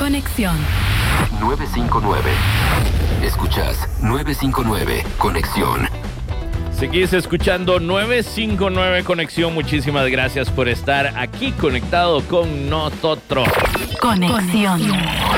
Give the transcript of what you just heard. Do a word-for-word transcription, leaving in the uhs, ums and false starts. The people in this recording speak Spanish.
Conexión. nueve cinco nueve. Escuchas nueve cinco nueve Conexión. Seguís escuchando nueve cinco nueve Conexión. Muchísimas gracias por estar aquí conectado con nosotros. Conexión.